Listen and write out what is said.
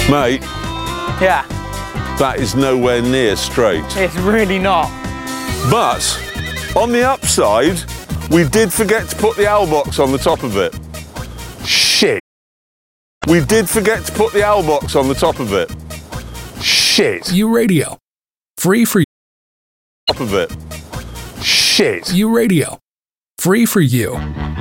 Mate, Yeah, that is nowhere near straight. it's really not. But on the upside, we did forget to put the owl box on the top of it. Shit. We did forget to put the owl box on the top of it. Shit. U Radio. Free for Top of it. Shit. U Radio. Free for you.